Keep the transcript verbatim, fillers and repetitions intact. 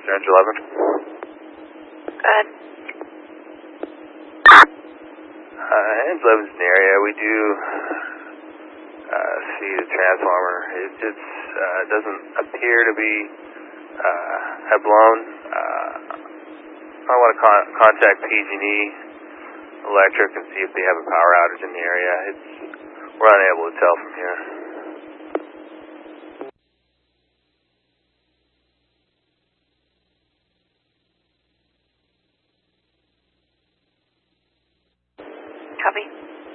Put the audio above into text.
Range eleven. Good. Uh, Range eleven's in the area. We do uh, see the transformer. It just uh, doesn't appear to be uh, have blown. Uh, I want to con contact P G and E Electric and see if they have a power outage in the area. It's we're unable to tell from here. Copy.